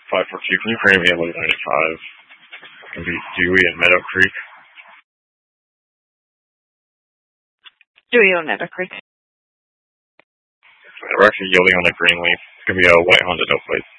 542. Can you frame me at 95? Can be Dewey and Meadow Creek. Dewey on Meadow Creek. We're actually yielding on a green leaf. It's going to be a white Honda, no place.